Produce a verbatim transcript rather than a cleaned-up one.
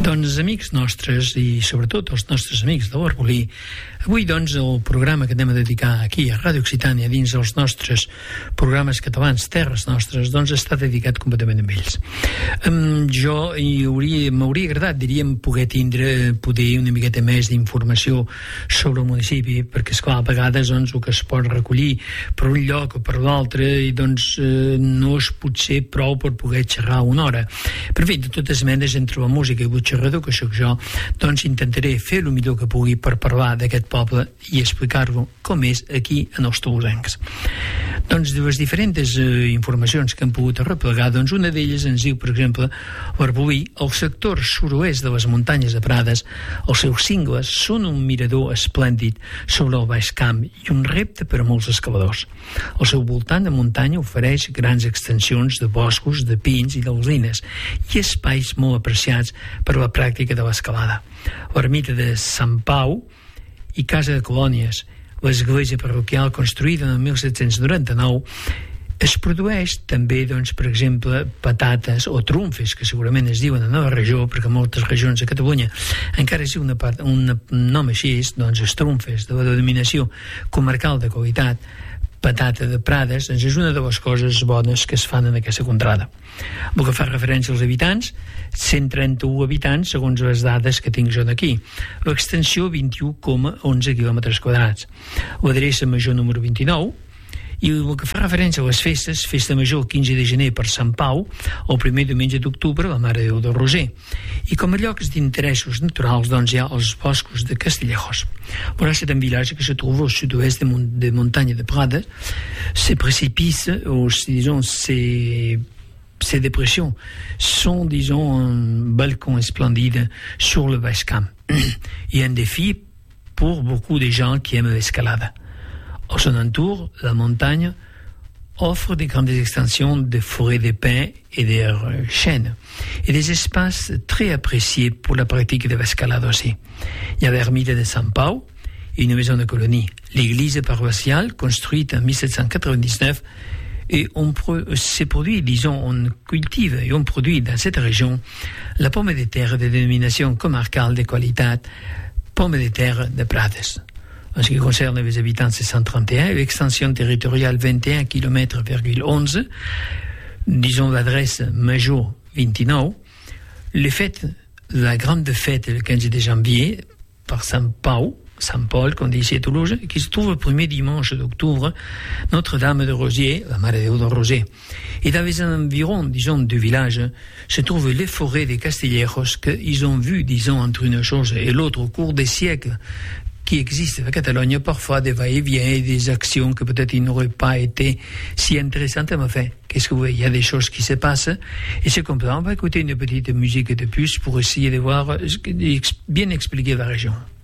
Doncs amics nostres i sobretot els nostres amics de l'Arbolí, avui doncs el programa que anem a dedicar aquí a Ràdio Occitània dins dels nostres programes catalans, Terres Nostres, doncs està dedicat completament a ells. Um, jo m'hauria agradat, diríem, poder tindre poder una miqueta més d'informació sobre el municipi, perquè esclar, a vegades doncs, el que es pot recollir per un lloc o per l'altre i doncs eh, no és potser prou per poder xerrar una hora. Per fi, de totes maneres, entre la música i el xerrador que sóc jo, doncs intentaré fer el millor que pugui per parlar d'aquest poble i explicar-lo com és aquí en els tolosencs. Doncs de les diferents eh, informacions que hem pogut arreplegar, doncs una d'elles ens diu, per exemple, l'Arbolí, el sector sud-oest de les muntanyes de Prades, els seus cingles són un mirador esplèndid sobre el Baix Camp i un repte per a molts escaladors. El seu voltant de muntanya ofereix grans extensions de boscos, de pins i d'alzines i espais molt apreciats per la pràctica de l'escalada. L'ermita de Sant Pau i Casa de Colònies, l'església parroquial construïda en mil set-cents noranta-nou, es produeix també, doncs, per exemple, patates o trumfes, que segurament es diuen a la regió, perquè moltes regions de Catalunya encara és una part, un nom així, doncs, els trumfes, de la denominació comarcal de qualitat, patata de Prades, doncs és una de les coses bones que es fan en aquesta contrada. El que fa referència als habitants, cent trenta-u habitants, segons les dades que tinc jo d'aquí. L'extensió, vint-i-u coma onze quilòmetres quadrats. L'adreça major número vint-i-nou, i el que fa referència a les festes, festa major el quinze de gener per Sant Pau, el primer diumenge d'octubre la Mare de Déu del Roser. I com a llocs d'interessos naturals, doncs hi ha els boscos de Castillejos. Voilà, c'est un village qui se trouve au sud-ouest des, mon des montagnes de Prades. Ces précipices, ou disons, ces ces dépressions sont, disons, un balcon splendide sur le Baix Camp. Et un défi pour beaucoup de gens qui aiment l'escalade. À son entour, la montagne offre des grandes extensions de forêts de pins et de chênes et des espaces très appréciés pour la pratique de l'escalade aussi. Il y a l'ermite de Sant Pau et une maison de colonie. L'église paroissiale, construite en mille sept cent quatre-vingt-dix-neuf, et on se produit, disons, on cultive et on produit dans cette région la pomme de terre de dénomination comarcale de qualité, pomme de terre de Prades. En ce qui concerne les habitants, c'est cent trente et un, l'extension territoriale vingt et un kilomètres virgule onze, disons l'adresse major vingt-neuf, les fêtes, la grande fête le quinze de janvier par Sant Pau, Sant Paul, qu'on dit ici à Toulouse, qui se trouve le premier dimanche d'octobre, Notre-Dame de Rosier, la Mare de Déu del Roser. Et dans les environs, disons, du village, se trouvent les forêts des Castillejos qu'ils ont vu, disons, entre une chose et l'autre au cours des siècles, qui existe à Catalogne, parfois des va-et-vient et des actions que peut-être ils n'auraient pas été si intéressantes, mais enfin, qu'est-ce que vous voyez, il y a des choses qui se passent, et c'est comme ça, on va écouter une petite musique de plus pour essayer de voir, bien expliquer la région.